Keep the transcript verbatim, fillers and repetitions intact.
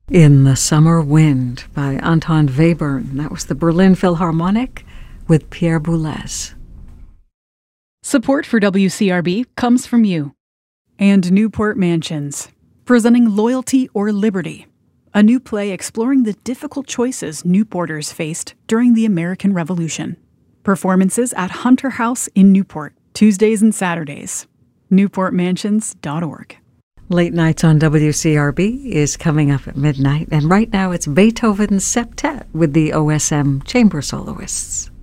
In the Summer Wind by Anton Webern. That was the Berlin Philharmonic with Pierre Boulez. Support for W C R B comes from you. And Newport Mansions, presenting Loyalty or Liberty, a new play exploring the difficult choices Newporters faced during the American Revolution. Performances at Hunter House in Newport, Tuesdays and Saturdays. newport mansions dot org. Late Nights on W C R B is coming up at midnight, and right now it's Beethoven's Septet with the O S M Chamber Soloists.